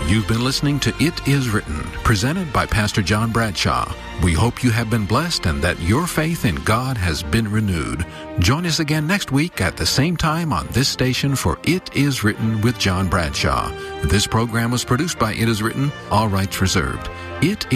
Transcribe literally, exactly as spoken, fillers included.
You've been listening to It Is Written, presented by Pastor John Bradshaw. We hope you have been blessed and that your faith in God has been renewed. Join us again next week at the same time on this station for It Is Written with John Bradshaw. This program was produced by It Is Written, all rights reserved. It